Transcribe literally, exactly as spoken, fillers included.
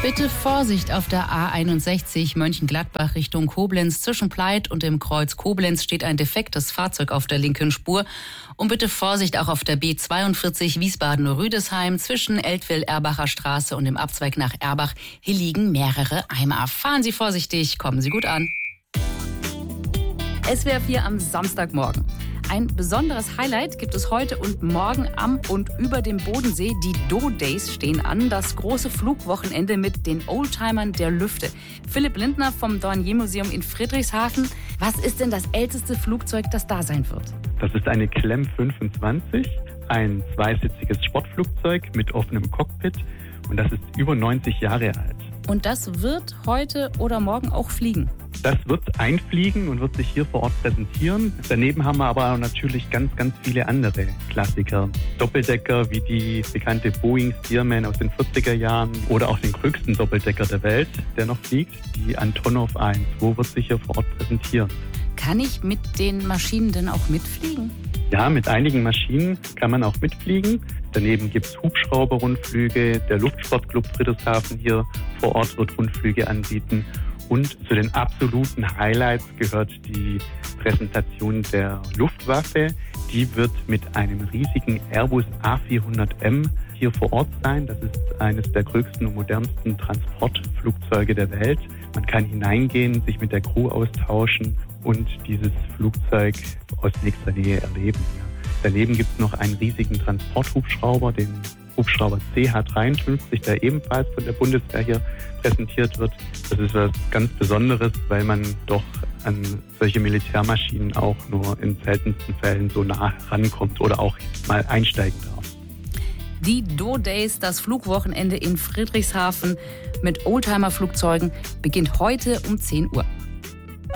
Bitte Vorsicht auf der A einundsechzig Mönchengladbach Richtung Koblenz. Zwischen Pleit und dem Kreuz Koblenz steht ein defektes Fahrzeug auf der linken Spur. Und bitte Vorsicht auch auf der B zweiundvierzig Wiesbaden-Rüdesheim zwischen Eltville-Erbacher Straße und dem Abzweig nach Erbach. Hier liegen mehrere Eimer. Fahren Sie vorsichtig, kommen Sie gut an. S W R vier am Samstagmorgen. Ein besonderes Highlight gibt es heute und morgen am und über dem Bodensee. Die Do-Days stehen an, das große Flugwochenende mit den Oldtimern der Lüfte. Philipp Lindner vom Dornier-Museum in Friedrichshafen. Was ist denn das älteste Flugzeug, das da sein wird? Das ist eine Clem fünfundzwanzig, ein zweisitziges Sportflugzeug mit offenem Cockpit und das ist über neunzig Jahre alt. Und das wird heute oder morgen auch fliegen? Das wird einfliegen und wird sich hier vor Ort präsentieren. Daneben haben wir aber natürlich ganz, ganz viele andere Klassiker. Doppeldecker wie die bekannte Boeing Stearman aus den vierziger Jahren oder auch den größten Doppeldecker der Welt, der noch fliegt. Die Antonov A zwölf wird sich hier vor Ort präsentieren. Kann ich mit den Maschinen denn auch mitfliegen? Ja, mit einigen Maschinen kann man auch mitfliegen. Daneben gibt es Hubschrauber-Rundflüge. Der Luftsportclub Friedrichshafen hier vor Ort wird Rundflüge anbieten. Und zu den absoluten Highlights gehört die Präsentation der Luftwaffe. Die wird mit einem riesigen Airbus A vierhundert M hier vor Ort sein. Das ist eines der größten und modernsten Transportflugzeuge der Welt. Man kann hineingehen, sich mit der Crew austauschen und dieses Flugzeug aus nächster Nähe erleben. Daneben gibt es noch einen riesigen Transporthubschrauber, den Hubschrauber C H dreiundfünfzig, der ebenfalls von der Bundeswehr hier präsentiert wird. Das ist was ganz Besonderes, weil man doch an solche Militärmaschinen auch nur in seltensten Fällen so nah rankommt oder auch mal einsteigen darf. Die Do-Days, das Flugwochenende in Friedrichshafen mit Oldtimer-Flugzeugen, beginnt heute um zehn Uhr.